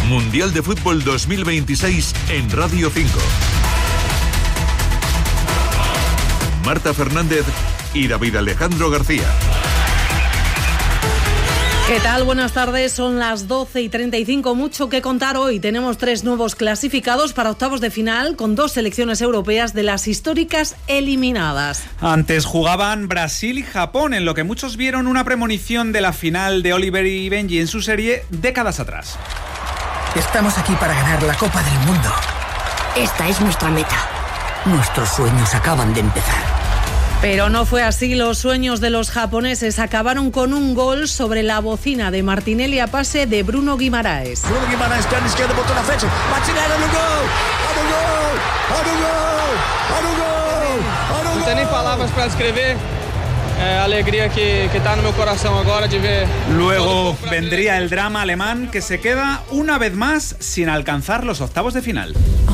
Mundial de Fútbol 2026 en Radio 5. Marta Fernández y David Alejandro García. ¿Qué tal? Buenas tardes, son las 12:35, mucho que contar hoy. Tenemos 3 nuevos clasificados para octavos de final con 2 selecciones europeas de las históricas eliminadas. Antes jugaban Brasil y Japón, en lo que muchos vieron una premonición de la final de Oliver y Benji en su serie décadas atrás. Estamos aquí para ganar la Copa del Mundo. Esta es nuestra meta. Nuestros sueños acaban de empezar. Pero no fue así, los sueños de los japoneses acabaron con un gol sobre la bocina de Martinelli a pase de Bruno Guimaraes. Bruno Guimaraes, pierna izquierda, botó la flecha. Martinelli, no gol! Não tenho nem palavras para descrever a alegría que está en mi corazón ahora de ver. Luego vendría el drama alemán, que se queda una vez más sin alcanzar los octavos de final.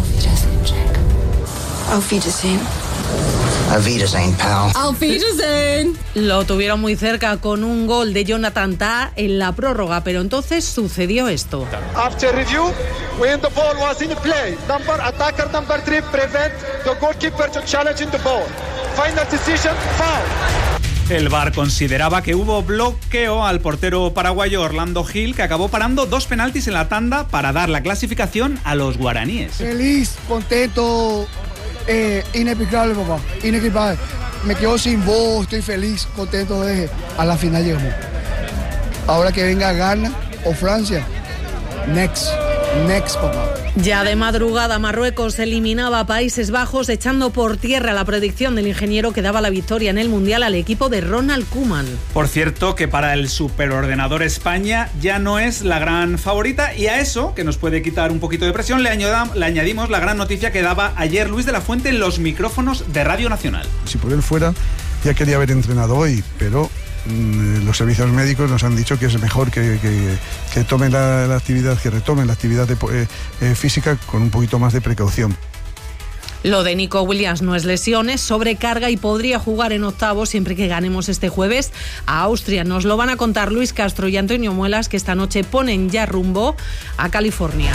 Auf Wiedersehen. Auf Wiedersehen, pal. Auf Wiedersehen. Lo tuvieron muy cerca con un gol de Jonathan Tah en la prórroga, pero entonces sucedió esto. After review, when the ball was in play, attacker number 3 prevent the goalkeeper to challenge the ball. Final decision, foul. El VAR consideraba que hubo bloqueo al portero paraguayo Orlando Gil, que acabó parando 2 penaltis en la tanda para dar la clasificación a los guaraníes. Feliz, contento, inexplicable, papá, inexplicable. Me quedo sin voz, estoy feliz, contento de a la final llegamos. Ahora que venga Ghana o Francia, next, papá. Ya de madrugada, Marruecos eliminaba a Países Bajos, echando por tierra la predicción del ingeniero que daba la victoria en el Mundial al equipo de Ronald Koeman. Por cierto, que para el superordenador España ya no es la gran favorita, y a eso, que nos puede quitar un poquito de presión, le añadimos la gran noticia que daba ayer Luis de la Fuente en los micrófonos de Radio Nacional. Si por él fuera, ya quería haber entrenado hoy, pero los servicios médicos nos han dicho que es mejor que tomen la actividad, que retomen la actividad física con un poquito más de precaución. Lo de Nico Williams no es lesión, es sobrecarga y podría jugar en octavos siempre que ganemos este jueves a Austria. Nos lo van a contar Luis Castro y Antonio Muelas, que esta noche ponen ya rumbo a California.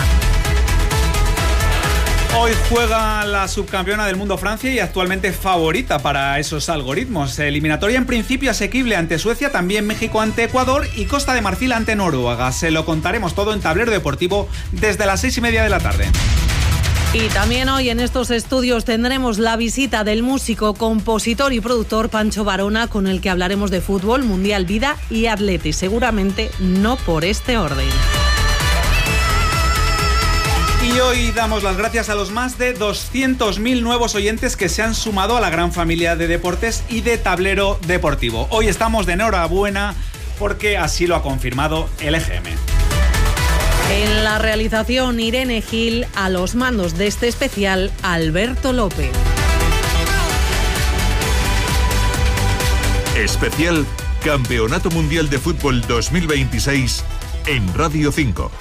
Hoy juega la subcampeona del mundo Francia y actualmente favorita para esos algoritmos. Eliminatoria en principio asequible ante Suecia, también México ante Ecuador y Costa de Marfil ante Noruega. Se lo contaremos todo en Tablero Deportivo desde las 6:30 de la tarde. Y también hoy en estos estudios tendremos la visita del músico, compositor y productor Pancho Varona, con el que hablaremos de fútbol, mundial, vida y atleti. Seguramente no por este orden. Y hoy damos las gracias a los más de 200.000 nuevos oyentes que se han sumado a la gran familia de deportes y de Tablero Deportivo. Hoy estamos de enhorabuena porque así lo ha confirmado el EGM. En la realización, Irene Gil, a los mandos de este especial, Alberto López. Especial Campeonato Mundial de Fútbol 2026 en Radio 5.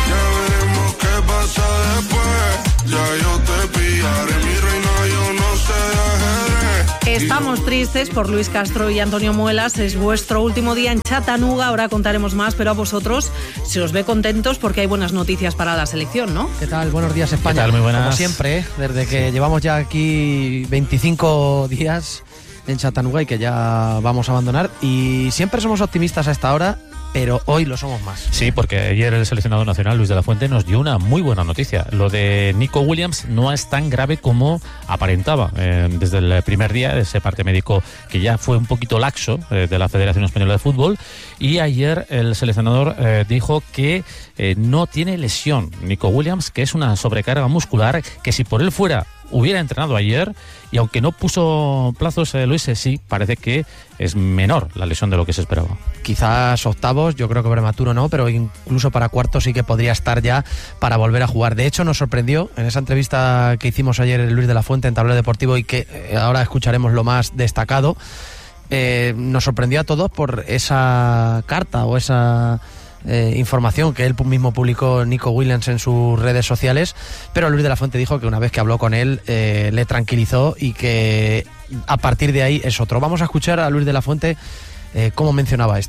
Estamos tristes por Luis Castro y Antonio Muelas. Es vuestro último día en Chattanooga. Ahora contaremos más, pero a vosotros se os ve contentos porque hay buenas noticias para la selección, ¿no? ¿Qué tal? Buenos días, España. ¿Qué tal? Muy buenas. Como siempre, desde que llevamos ya aquí 25 días en Chattanooga y que ya vamos a abandonar. Y siempre somos optimistas a esta hora, pero hoy lo somos más. Sí, porque ayer el seleccionador nacional, Luis de la Fuente, nos dio una muy buena noticia. Lo de Nico Williams no es tan grave como aparentaba desde el primer día, de ese parte médico que ya fue un poquito laxo de la Federación Española de Fútbol. Y ayer el seleccionador dijo que no tiene lesión Nico Williams, que es una sobrecarga muscular, que si por él fuera hubiera entrenado ayer, y aunque no puso plazos, Luis, sí, parece que es menor la lesión de lo que se esperaba. Quizás octavos, yo creo que prematuro no, pero incluso para cuartos sí que podría estar ya para volver a jugar. De hecho, nos sorprendió en esa entrevista que hicimos ayer Luis de la Fuente en Tablero Deportivo y que ahora escucharemos lo más destacado. Nos sorprendió a todos por esa carta o esa información que él mismo publicó, Nico Williams, en sus redes sociales, pero Luis de la Fuente dijo que una vez que habló con él le tranquilizó y que a partir de ahí es otro. Vamos a escuchar a Luis de la Fuente cómo mencionaba esto.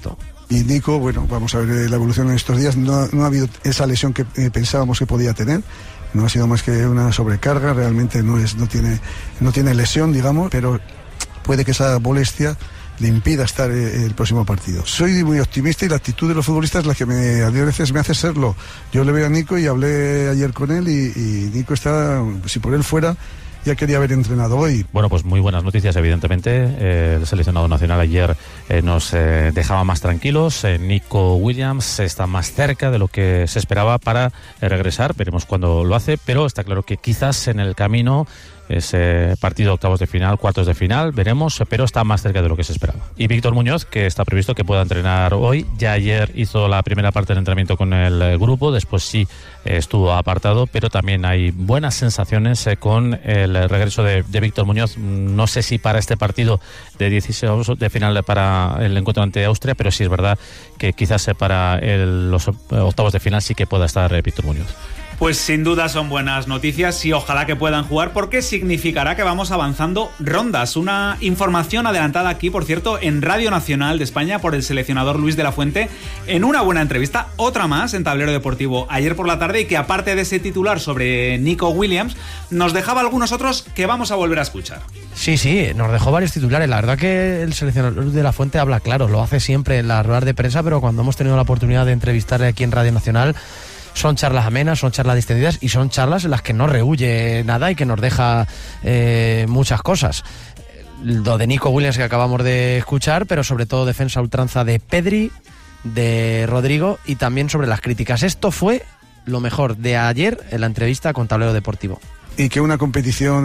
Y Nico, bueno, vamos a ver la evolución en estos días. No ha habido esa lesión que pensábamos que podía tener. No ha sido más que una sobrecarga, realmente no tiene lesión, digamos, pero puede que esa molestia le impida estar el próximo partido. Soy muy optimista y la actitud de los futbolistas es la que a veces me hace serlo. Yo le veo a Nico y hablé ayer con él y Nico está, si por él fuera, ya quería haber entrenado hoy. Bueno, pues muy buenas noticias, evidentemente. El seleccionado nacional ayer nos dejaba más tranquilos. Nico Williams está más cerca de lo que se esperaba para regresar. Veremos cuándo lo hace, pero está claro que quizás en el camino ese partido octavos de final, cuartos de final, veremos, pero está más cerca de lo que se esperaba. Y Víctor Muñoz, que está previsto que pueda entrenar hoy, ya ayer hizo la primera parte del entrenamiento con el grupo, después sí estuvo apartado, pero también hay buenas sensaciones con el regreso de Víctor Muñoz. No sé si para este partido de 16 de final para el encuentro ante Austria, pero sí es verdad que quizás para los octavos de final sí que pueda estar Víctor Muñoz. Pues sin duda son buenas noticias y ojalá que puedan jugar, porque significará que vamos avanzando rondas. Una información adelantada aquí, por cierto, en Radio Nacional de España por el seleccionador Luis de la Fuente, en una buena entrevista, otra más en Tablero Deportivo ayer por la tarde, y que aparte de ese titular sobre Nico Williams, nos dejaba algunos otros que vamos a volver a escuchar. Sí, nos dejó varios titulares. La verdad que el seleccionador Luis de la Fuente habla claro, lo hace siempre en las ruedas de prensa, pero cuando hemos tenido la oportunidad de entrevistarle aquí en Radio Nacional, son charlas amenas, son charlas distendidas y son charlas en las que no rehúye nada y que nos deja muchas cosas. Lo de Nico Williams que acabamos de escuchar, pero sobre todo defensa a ultranza de Pedri, de Rodrigo, y también sobre las críticas. Esto fue lo mejor de ayer en la entrevista con Tablero Deportivo. Y que una competición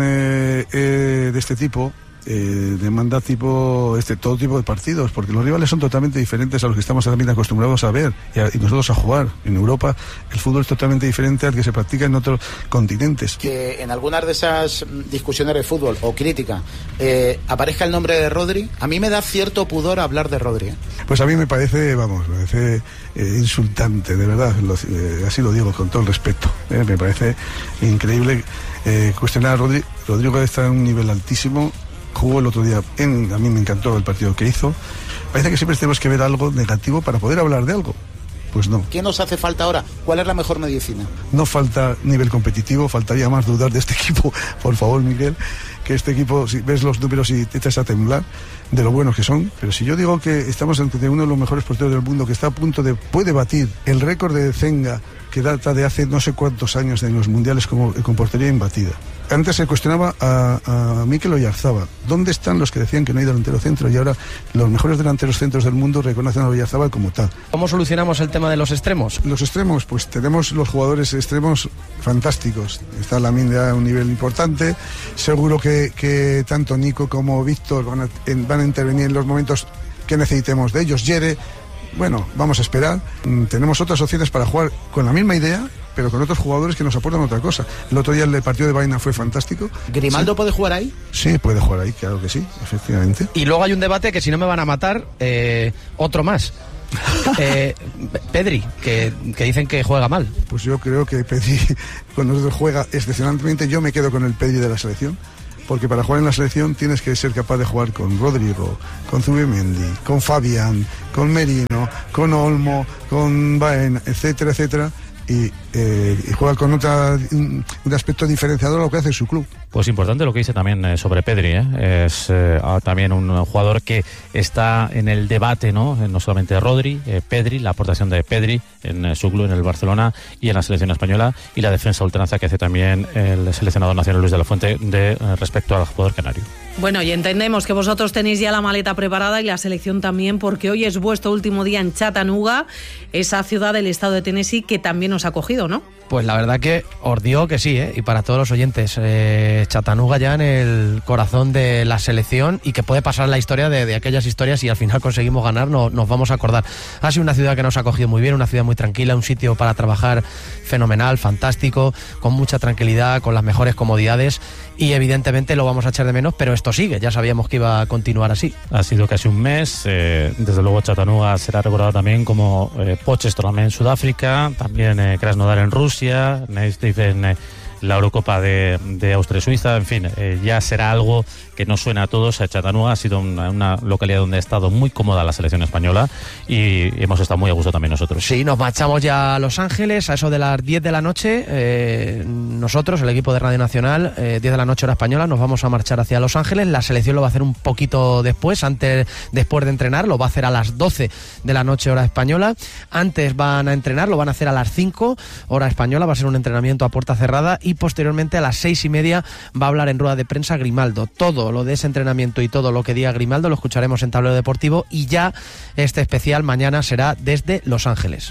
de este tipo demanda todo tipo de partidos, porque los rivales son totalmente diferentes a los que estamos también acostumbrados a ver y nosotros a jugar. En Europa el fútbol es totalmente diferente al que se practica en otros continentes. Que en algunas de esas discusiones de fútbol o crítica aparezca el nombre de Rodri, a mí me da cierto pudor hablar de Rodri. Pues a mí me parece insultante, de verdad, así lo digo con todo el respeto. Me parece increíble cuestionar a Rodri. Rodrigo está en un nivel altísimo. Jugó el otro día, a mí me encantó el partido que hizo. Parece que siempre tenemos que ver algo negativo para poder hablar de algo. Pues no. ¿Qué nos hace falta ahora? ¿Cuál es la mejor medicina? No falta nivel competitivo, faltaría más dudar de este equipo, por favor, Miguel, que este equipo, si ves los números y te echas a temblar de lo buenos que son. Pero si yo digo que estamos ante uno de los mejores porteros del mundo, que está a punto puede batir el récord de Zenga, que data de hace no sé cuántos años en los mundiales con portería imbatida. Antes se cuestionaba a Mikel Oyarzabal. ¿Dónde están los que decían que no hay delantero centro? Y ahora los mejores delanteros centros del mundo reconocen a Oyarzabal como tal. ¿Cómo solucionamos el tema de los extremos? Los extremos, pues tenemos los jugadores extremos fantásticos. Está Lamine a un nivel importante. Seguro que tanto Nico como Víctor van a intervenir en los momentos que necesitemos de ellos. Yere, bueno, vamos a esperar. Tenemos otras opciones para jugar con la misma idea, pero con otros jugadores que nos aportan otra cosa. El otro día el partido de Baena fue fantástico. ¿Grimaldo ¿Sí? ¿Puede jugar ahí? Sí, puede jugar ahí, claro que sí, efectivamente. Y luego hay un debate que, si no me van a matar, otro más. Pedri, que dicen que juega mal. Pues yo creo que Pedri, cuando juega excepcionalmente, yo me quedo con el Pedri de la selección. Porque para jugar en la selección tienes que ser capaz de jugar con Rodrigo, con Zubimendi, con Fabián, con Merino, con Olmo, con Baena, etcétera, etcétera. Y juega con un aspecto diferenciador a lo que hace su club. Pues importante lo que dice también sobre Pedri, es también un jugador que está en el debate, no solamente Rodri, Pedri, la aportación de Pedri en su club, en el Barcelona y en la selección española, y la defensa ultranza que hace también el seleccionador nacional Luis de la Fuente respecto al jugador canario. Bueno, y entendemos que vosotros tenéis ya la maleta preparada y la selección también, porque hoy es vuestro último día en Chattanooga, esa ciudad del estado de Tennessee que también os ha acogido, ¿no? Pues la verdad que os digo que sí, y para todos los oyentes, Chattanooga ya en el corazón de la selección, y que puede pasar la historia de aquellas historias, y al final conseguimos ganar, nos vamos a acordar. Ha sido una ciudad que nos ha acogido muy bien, una ciudad muy tranquila, un sitio para trabajar fenomenal, fantástico, con mucha tranquilidad, con las mejores comodidades, y evidentemente lo vamos a echar de menos, pero esto sigue, ya sabíamos que iba a continuar así. Ha sido casi un mes, desde luego Chattanooga será recordado también como Potchefstroom en Sudáfrica, también Krasnodar en Rusia, Neistiv en la Eurocopa de Austria-Suiza, en fin, ya será algo que nos suena a todos. Chattanooga ha sido una localidad donde ha estado muy cómoda la selección española y hemos estado muy a gusto también nosotros. Sí, nos marchamos ya a Los Ángeles a eso de las 10 de la noche. Nosotros, el equipo de Radio Nacional, 10 de la noche hora española, nos vamos a marchar hacia Los Ángeles. La selección lo va a hacer un poquito después de entrenar, lo va a hacer a las 12 de la noche hora española. Antes van a entrenar, lo van a hacer a las 5 hora española, va a ser un entrenamiento a puerta cerrada y posteriormente a las 6:30 va a hablar en rueda de prensa Grimaldo. Todo lo de ese entrenamiento y todo lo que diga Grimaldo lo escucharemos en Tablero Deportivo, y ya este especial mañana será desde Los Ángeles.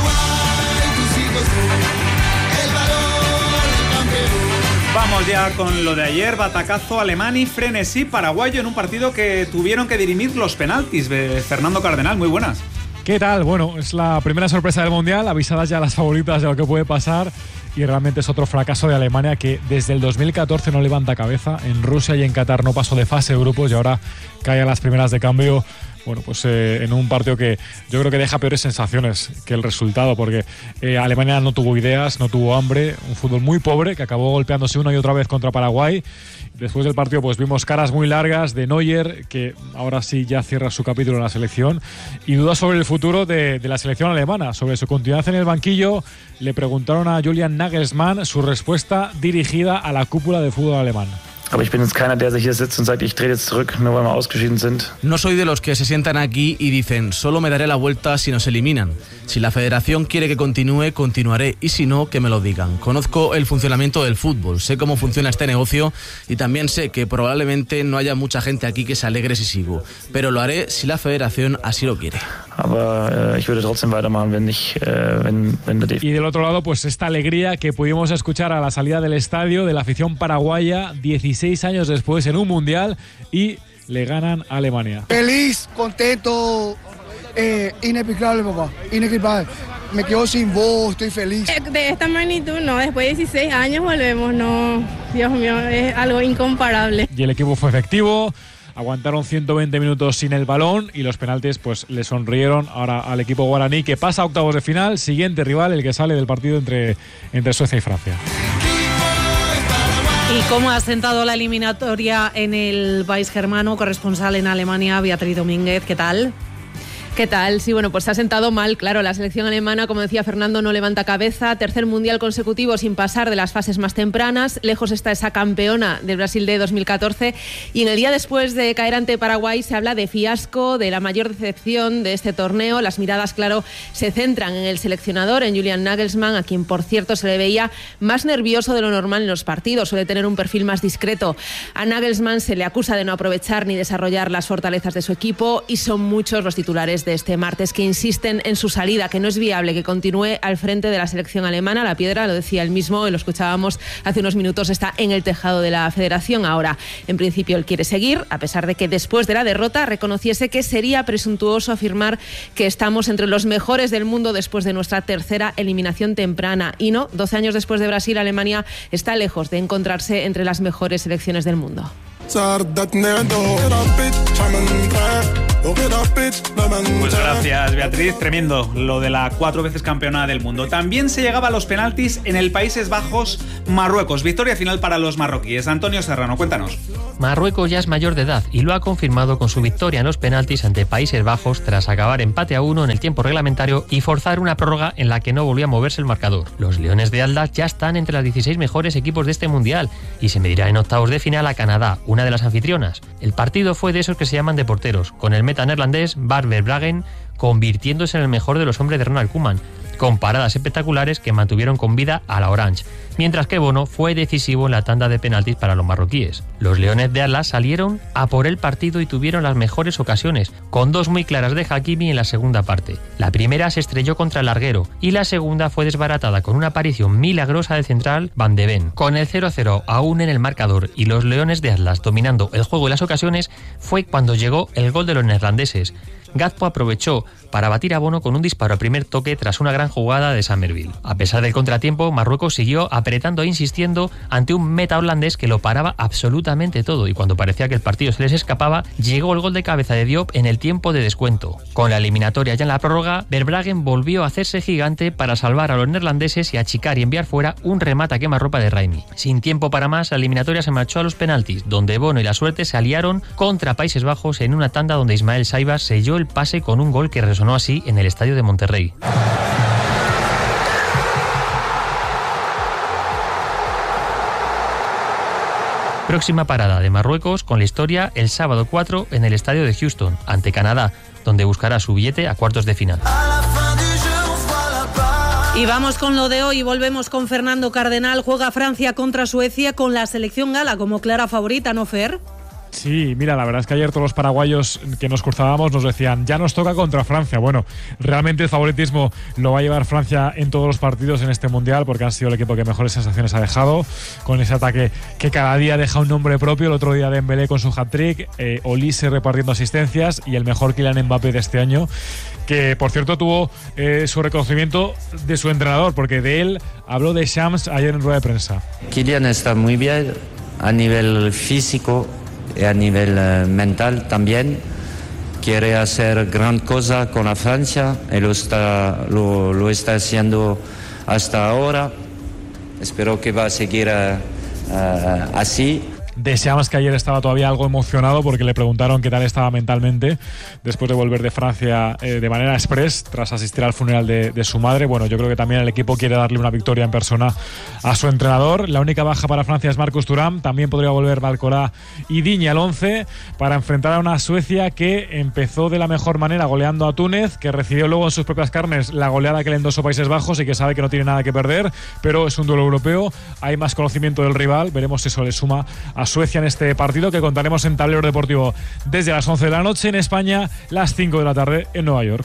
Vamos ya con lo de ayer, batacazo alemán y frenesí paraguayo en un partido que tuvieron que dirimir los penaltis. Fernando Cardenal, muy buenas. ¿Qué tal? Bueno, es la primera sorpresa del Mundial, avisadas ya las favoritas de lo que puede pasar, y realmente es otro fracaso de Alemania que desde el 2014 no levanta cabeza. En Rusia y en Qatar no pasó de fase de grupos y ahora cae a las primeras de cambio. Bueno, pues en un partido que yo creo que deja peores sensaciones que el resultado, porque Alemania no tuvo ideas, no tuvo hambre, un fútbol muy pobre que acabó golpeándose una y otra vez contra Paraguay. Después del partido pues vimos caras muy largas de Neuer, que ahora sí ya cierra su capítulo en la selección, y dudas sobre el futuro de la selección alemana, sobre su continuidad en el banquillo. Le preguntaron a Julian Nagelsmann, su respuesta dirigida a la cúpula de fútbol alemán. Aber ich bin jetzt keiner, der sich hier sitzt und sagt, ich trete jetzt zurück, nur weil wir ausgeschieden sind. No soy de los que se sientan aquí y dicen, solo me daré la vuelta si nos eliminan. Si la federación quiere que continúe, continuaré, y si no, que me lo digan. Conozco el funcionamiento del fútbol, sé cómo funciona este negocio y también sé que probablemente no haya mucha gente aquí que se alegre si sigo, pero lo haré si la federación así lo quiere. Aber ich würde trotzdem weitermachen, Y del otro lado, pues esta alegría que pudimos escuchar a la salida del estadio de la afición paraguaya 16 años después en un mundial, y le ganan a Alemania. Feliz, contento, inexplicable, papá, inexplicable. Me quedo sin voz, estoy feliz. De esta magnitud, no, después de 16 años volvemos, no, Dios mío, es algo incomparable. Y el equipo fue efectivo. Aguantaron 120 minutos sin el balón y los penaltis pues le sonrieron ahora al equipo guaraní, que pasa a octavos de final. Siguiente rival, el que sale del partido entre Suecia y Francia. ¿Y cómo ha sentado la eliminatoria en el país germano? Corresponsal en Alemania, Beatriz Domínguez, ¿qué tal? ¿Qué tal? Sí, bueno, pues se ha sentado mal, claro. La selección alemana, como decía Fernando, no levanta cabeza. Tercer mundial consecutivo sin pasar de las fases más tempranas. Lejos está esa campeona del Brasil de 2014. Y en el día después de caer ante Paraguay se habla de fiasco, de la mayor decepción de este torneo. Las miradas, claro, se centran en el seleccionador, en Julian Nagelsmann, a quien, por cierto, se le veía más nervioso de lo normal en los partidos. Suele tener un perfil más discreto. A Nagelsmann se le acusa de no aprovechar ni desarrollar las fortalezas de su equipo, y son muchos los titulares de este martes que insisten en su salida, que no es viable que continúe al frente de la selección alemana. La piedra, lo decía él mismo, y lo escuchábamos hace unos minutos, está en el tejado de la federación. Ahora, en principio, él quiere seguir, a pesar de que después de la derrota reconociese que sería presuntuoso afirmar que estamos entre los mejores del mundo después de nuestra tercera eliminación temprana. Y no, 12 años después de Brasil, Alemania está lejos de encontrarse entre las mejores selecciones del mundo. Pues gracias, Beatriz. Tremendo lo de la 4 veces campeona del mundo. También se llegaba a los penaltis en el Países Bajos, Marruecos. Victoria final para los marroquíes. Antonio Serrano, cuéntanos. Marruecos ya es mayor de edad y lo ha confirmado con su victoria en los penaltis ante Países Bajos tras acabar empate a 1 en el tiempo reglamentario y forzar una prórroga en la que no volvió a moverse el marcador. Los Leones de Atlas ya están entre los 16 mejores equipos de este mundial y se medirá en octavos de final a Canadá, una de las anfitrionas. El partido fue de esos que se llaman de porteros, con el meta neerlandés Bart Verbruggen convirtiéndose en el mejor de los hombres de Ronald Koeman, con paradas espectaculares que mantuvieron con vida a la Orange, mientras que Bono fue decisivo en la tanda de penaltis para los marroquíes. Los Leones de Atlas salieron a por el partido y tuvieron las mejores ocasiones, con dos muy claras de Hakimi en la segunda parte. La primera se estrelló contra el larguero y la segunda fue desbaratada con una aparición milagrosa del central Van de Ven. Con el 0-0 aún en el marcador y los Leones de Atlas dominando el juego y las ocasiones, fue cuando llegó el gol de los neerlandeses. Gazpo aprovechó para batir a Bono con un disparo al primer toque tras una gran jugada de Summerville. A pesar del contratiempo, Marruecos siguió apretando e insistiendo ante un meta holandés que lo paraba absolutamente todo, y cuando parecía que el partido se les escapaba, llegó el gol de cabeza de Diop en el tiempo de descuento. Con la eliminatoria ya en la prórroga, Verbruggen volvió a hacerse gigante para salvar a los neerlandeses y achicar y enviar fuera un remate a quemarropa de Raimi. Sin tiempo para más, la eliminatoria se marchó a los penaltis, donde Bono y la suerte se aliaron contra Países Bajos en una tanda donde Ismael Saibas selló el pase con un gol que resonó así en el estadio de Monterrey. Próxima parada de Marruecos con la historia el sábado 4 en el estadio de Houston, ante Canadá, donde buscará su billete a cuartos de final. Y vamos con lo de hoy, volvemos con Fernando Cardenal. Juega Francia contra Suecia con la selección gala como clara favorita, ¿no, Fer? Sí, mira, la verdad es que ayer todos los paraguayos que nos cruzábamos nos decían, ya nos toca contra Francia. Bueno, realmente el favoritismo lo va a llevar Francia en todos los partidos en este Mundial, porque han sido el equipo que mejores sensaciones ha dejado, con ese ataque que cada día deja un nombre propio. El otro día Dembélé con su hat-trick, Olise repartiendo asistencias y el mejor Kylian Mbappé de este año, que por cierto tuvo su reconocimiento de su entrenador, porque de él habló de Shams ayer en rueda de prensa. Kylian está muy bien a nivel físico y a nivel mental también. Quiere hacer gran cosa con la Francia y lo está haciendo hasta ahora. Espero que va a seguir así. Deseamos que ayer estaba todavía algo emocionado porque le preguntaron qué tal estaba mentalmente después de volver de Francia de manera express tras asistir al funeral de su madre. Bueno, yo creo que también el equipo quiere darle una victoria en persona a su entrenador. La única baja para Francia es Marcus Thuram. También podría volver Barcola y Digne al 11 para enfrentar a una Suecia que empezó de la mejor manera goleando a Túnez, que recibió luego en sus propias carnes la goleada que le endosó Países Bajos y que sabe que no tiene nada que perder, pero es un duelo europeo, hay más conocimiento del rival. Veremos si eso le suma a Suecia en este partido que contaremos en Tablero Deportivo desde las 11 de la noche en España, las 5 de la tarde en Nueva York.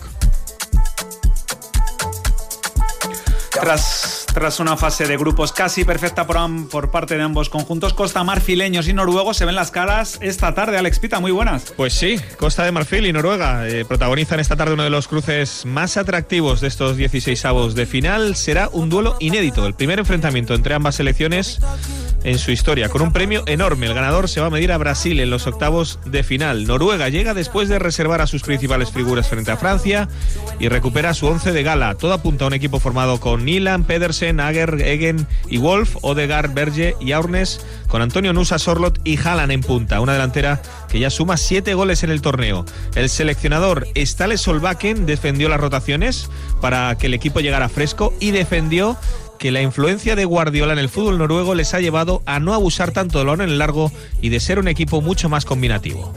Tras una fase de grupos casi perfecta por parte de ambos conjuntos, Costa Marfileños y noruegos se ven las caras esta tarde. Alex Pita, muy buenas. Pues sí, Costa de Marfil y Noruega protagonizan esta tarde uno de los cruces más atractivos de estos 16avos de final. Será un duelo inédito, el primer enfrentamiento entre ambas selecciones en su historia, con un premio enorme. El ganador se va a medir a Brasil en los octavos de final. Noruega llega después de reservar a sus principales figuras frente a Francia y recupera su 11 de gala. Todo apunta a un equipo formado con Nyland, Pedersen, Ager, Eggen y Wolf, Odegaard, Berge y Aurnes, con Antonio Nusa, Sorloth y Haaland en punta. Una delantera que ya suma 7 goles en el torneo. El seleccionador Ståle Solbakken defendió las rotaciones para que el equipo llegara fresco y defendió que la influencia de Guardiola en el fútbol noruego les ha llevado a no abusar tanto del balón en el largo y de ser un equipo mucho más combinativo.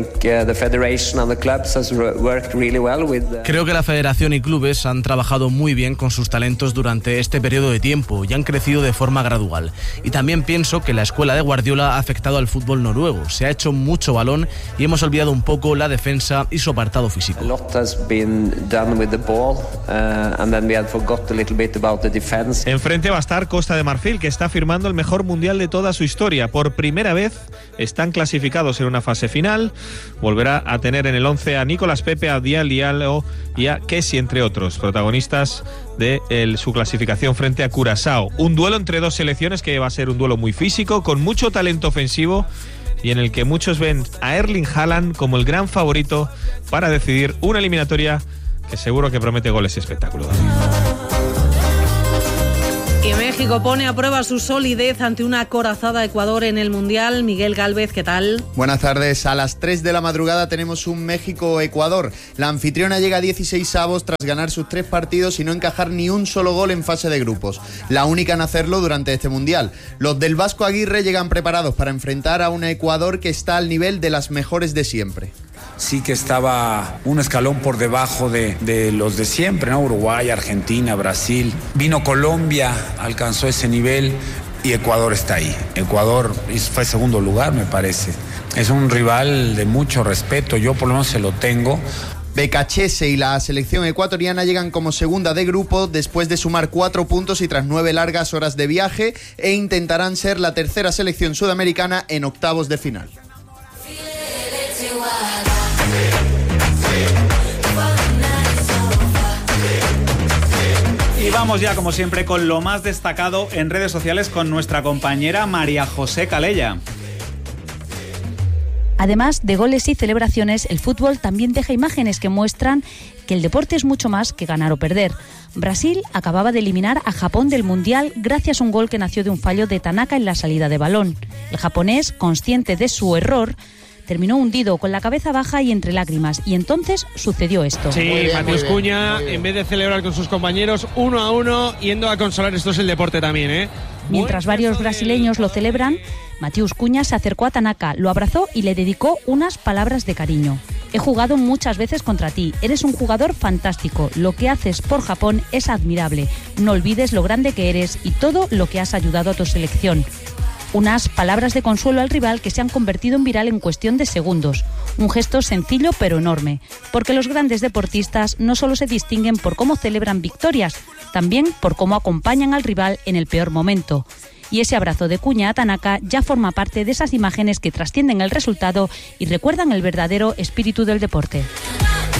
Creo que la federación y clubes han trabajado muy bien con sus talentos durante este periodo de tiempo y han crecido de forma gradual. Y también pienso que la escuela de Guardiola ha afectado al fútbol noruego. Se ha hecho mucho balón y hemos olvidado un poco la defensa y su apartado físico. Enfrente va a estar Costa de Marfil, que está firmando el mejor mundial de toda su historia. Por primera vez están clasificados en una fase final. Volverá a tener en el 11 a Nicolás Pepe, a Diallo y a Kessie, entre otros, protagonistas de su clasificación frente a Curazao. Un duelo entre dos selecciones que va a ser un duelo muy físico, con mucho talento ofensivo y en el que muchos ven a Erling Haaland como el gran favorito para decidir una eliminatoria que seguro que promete goles y espectáculo. Y México pone a prueba su solidez ante una acorazada Ecuador en el Mundial. Miguel Gálvez, ¿qué tal? Buenas tardes. A las 3 de la madrugada tenemos un México-Ecuador. La anfitriona llega a 16avos tras ganar sus 3 partidos y no encajar ni un solo gol en fase de grupos. La única en hacerlo durante este Mundial. Los del Vasco Aguirre llegan preparados para enfrentar a un Ecuador que está al nivel de las mejores de siempre. Sí que estaba un escalón por debajo de los de siempre, ¿no? Uruguay, Argentina, Brasil. Vino Colombia, alcanzó ese nivel y Ecuador está ahí. Ecuador fue segundo lugar, me parece. Es un rival de mucho respeto, yo por lo menos se lo tengo. Becachese y la selección ecuatoriana llegan como segunda de grupo después de sumar 4 puntos y tras 9 largas horas de viaje e intentarán ser la tercera selección sudamericana en octavos de final. vamos ya, como siempre, con lo más destacado en redes sociales con nuestra compañera María José Calella. Además de goles y celebraciones, el fútbol también deja imágenes que muestran que el deporte es mucho más que ganar o perder. Brasil acababa de eliminar a Japón del Mundial gracias a un gol que nació de un fallo de Tanaka en la salida de balón. El japonés, consciente de su error, terminó hundido con la cabeza baja y entre lágrimas, y entonces sucedió esto. Sí, Matheus Cunha, en vez de celebrar con sus compañeros 1-1, yendo a consolar. Esto es el deporte también, ¿eh? Mientras varios brasileños lo celebran, Matheus Cunha se acercó a Tanaka, lo abrazó y le dedicó unas palabras de cariño. He jugado muchas veces contra ti, eres un jugador fantástico, lo que haces por Japón es admirable, no olvides lo grande que eres y todo lo que has ayudado a tu selección. Unas palabras de consuelo al rival que se han convertido en viral en cuestión de segundos. Un gesto sencillo pero enorme, porque los grandes deportistas no solo se distinguen por cómo celebran victorias, también por cómo acompañan al rival en el peor momento. Y ese abrazo de Cunha a Tanaka ya forma parte de esas imágenes que trascienden el resultado y recuerdan el verdadero espíritu del deporte.